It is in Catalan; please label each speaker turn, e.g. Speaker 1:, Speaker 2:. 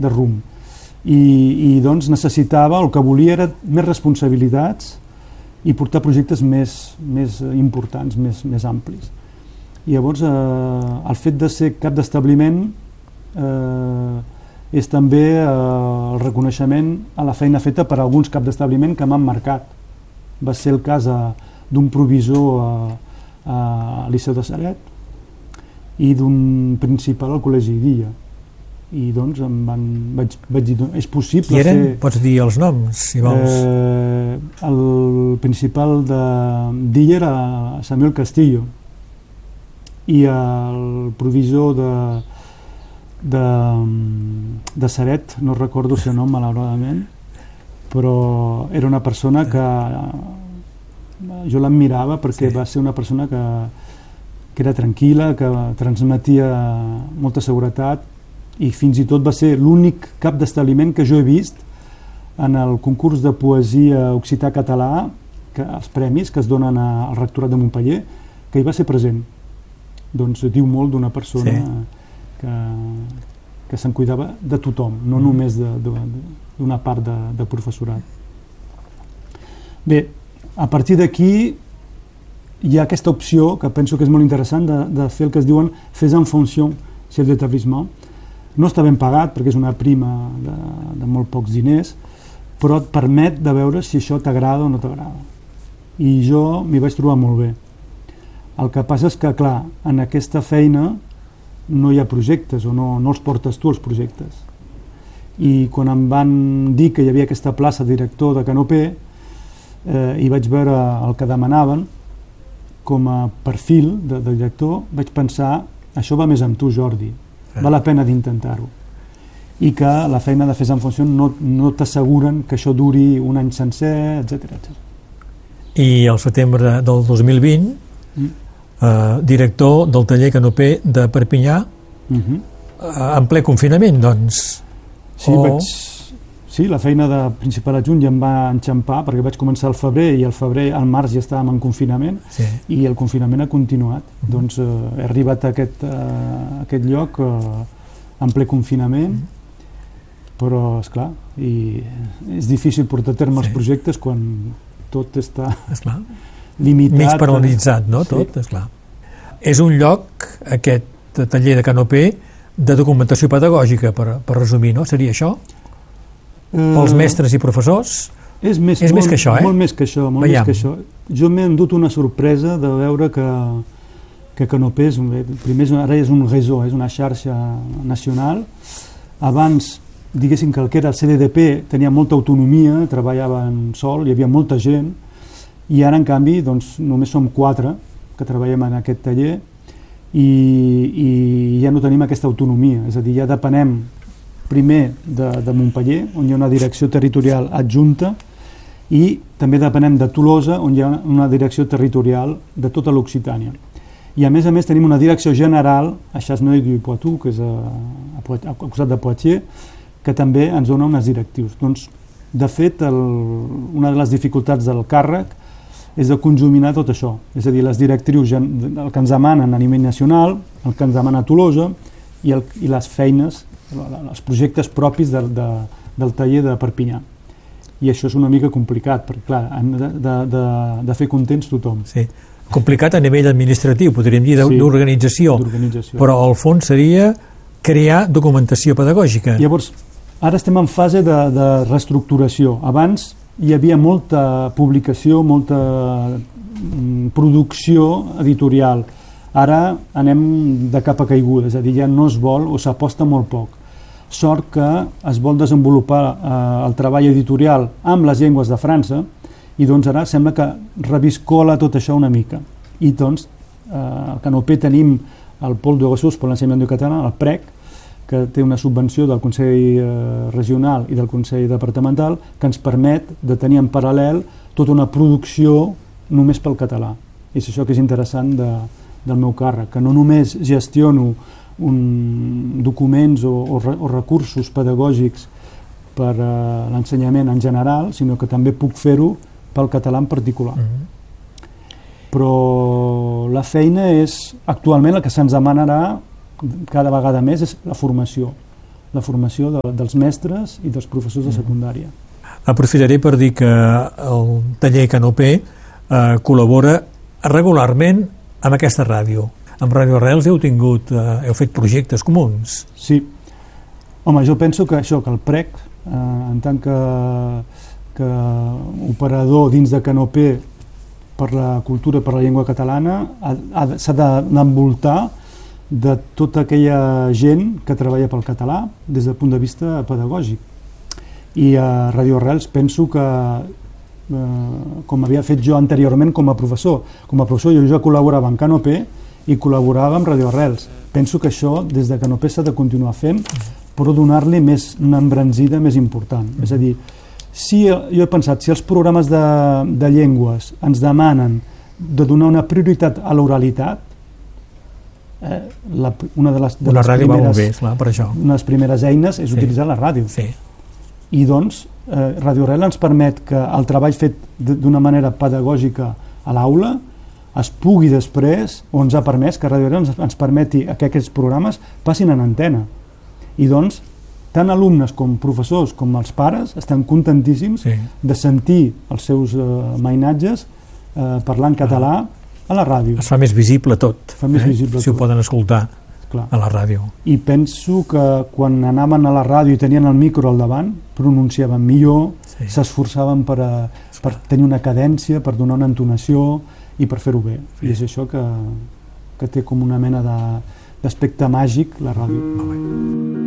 Speaker 1: de rumb. I doncs necessitava, el que volia era més responsabilitats i portar projectes més importants, més amplis. I llavors el fet de ser cap d'establiment és també el reconeixement a la feina feta per alguns caps d'establiment que m'han marcat. Va ser el cas d'un provisor al Liceu de Ceret i d'un principal al Col·legi Illa. I doncs vaig dir, és possible
Speaker 2: fer... Qui eren? Pots dir els noms, si vols.
Speaker 1: El principal d'Illa era Samuel Castillo i el provisor de Ceret, no recordo el seu nom malauradament, però era una persona que jo l'admirava perquè va ser una persona que era tranquil·la, que transmetia molta seguretat i fins i tot va ser l'únic cap d'establiment que jo he vist en el concurs de poesia occità-català, els premis que es donen al Rectorat de Montpeller, que hi va ser present. Doncs diu molt d'una persona que se'n cuidava de tothom, no només d'una part de professorat. Bé, a partir d'aquí hi ha aquesta opció, que penso que és molt interessant, de fer el que es diuen fes en fonction chef d'établissement. No està ben pagat, perquè és una prima de molt pocs diners, però et permet de veure si això t'agrada o no t'agrada. I jo m'hi vaig trobar molt bé. El que passa és que, clar, en aquesta feina no hi ha projectes, o no els portes tu, els projectes. I quan em van dir que hi havia aquesta plaça de director de Canopé, i vaig veure el que demanaven com a perfil de director, vaig pensar, això va més amb tu, Jordi, val la pena d'intentar-ho. I que la feina de Fes en Funció no t'asseguren que això duri un any sencer, etc.
Speaker 2: I al setembre del 2020, director del taller Canopé de Perpinyà, en ple confinament, doncs.
Speaker 1: Sí, la feina de principal adjunt ja em va enxampar, perquè vaig començar al febrer i al març ja estàvem en confinament, i el confinament ha continuat. Doncs he arribat a aquest lloc en ple confinament, però, esclar, és difícil portar a terme els projectes quan tot està limitat.
Speaker 2: Mig paralitzat, no? Tot, esclar. És un lloc, aquest taller de Canopé, de documentació pedagògica, per resumir, no? Seria això? Pels mestres i professors?
Speaker 1: És més que això, molt més que això. Jo m'he endut una sorpresa de veure que Canopé ara és un réseau, és una xarxa nacional. Abans, diguéssim que el que era el CDDP tenia molta autonomia, treballaven sol, hi havia molta gent, i ara, en canvi, només som 4 que treballem en aquest taller i ja no tenim aquesta autonomia, és a dir, ja depenem primer de Montpeller, on hi ha una direcció territorial adjunta, i també depenem de Tolosa, on hi ha una direcció territorial de tota l'Occitània. I a més tenim una direcció general a Chasseneuil-du-Poitou, que és al costat de Poitiers, que també ens dona unes directius. Doncs, de fet, una de les dificultats del càrrec és de conjuminar tot això, és a dir, les directrius, el que ens demanen a nivell nacional, el que ens demana Tolosa i les feines, els projectes propis del taller de Perpinyà. I això és una mica complicat, perquè, clar, hem de fer contents tothom.
Speaker 2: Sí, complicat a nivell administratiu, podríem dir, d'organització, però al fons seria crear documentació pedagògica.
Speaker 1: Llavors, ara estem en fase de reestructuració. Abans hi havia molta publicació, molta producció editorial. Ara anem de capa caiguda, és a dir, ja no es vol o s'aposta molt poc. Sort que es vol desenvolupar el treball editorial amb les llengües de França i doncs ara sembla que reviscola tot això una mica. I doncs al Canopé tenim el Pôle de Ressources per l'ensenyament du català, el PREC, que té una subvenció del Consell Regional i del Consell Departamental que ens permet de tenir en paral·lel tota una producció només pel català. I és això que és interessant del meu càrrec, que no només gestiono documents o recursos pedagògics per a l'ensenyament en general, sinó que també puc fer-ho pel català en particular. Però la feina és, actualment, el que se'ns demanarà cada vegada més és la formació. la formació dels mestres i dels professors de secundària.
Speaker 2: Aprofitaré per dir que el taller Canopé col·labora regularment amb aquesta ràdio. Amb Ràdio Arrels heu fet projectes comuns.
Speaker 1: Sí. Home, jo penso que això, que el PREC, en tant que operador dins de Canopé per la cultura i per la llengua catalana, s'ha d'envoltar de tota aquella gent que treballa pel català des del punt de vista pedagògic. I a Ràdio Arrels penso que, com havia fet jo anteriorment com a professor jo ja col·laborava amb Canopé i col·laborava amb Ràdio Arrels. Penso que això des de Canopé s'ha de continuar fent, però donar-li una embranzida més important. És a dir, jo he pensat, si els programes de llengües ens demanen de donar una prioritat a l'oralitat, una de les primeres eines és utilitzar la ràdio. I doncs Ràdio Arrels ens permet que el treball fet d'una manera pedagògica a l'aula es pugui després, o ens ha permès que Ràdio Arrels ens permeti que aquests programes passin en antena. I doncs, tant alumnes com professors com els pares estan contentíssims de sentir els seus mainatges parlant català a la ràdio.
Speaker 2: Es fa més visible tot, si ho poden escoltar a la ràdio.
Speaker 1: I penso que quan anaven a la ràdio i tenien el micro al davant, pronunciaven millor, s'esforçaven per tenir una cadència, per donar una entonació i per fer-ho bé. I és això que té com una mena d'aspecte màgic la ràdio.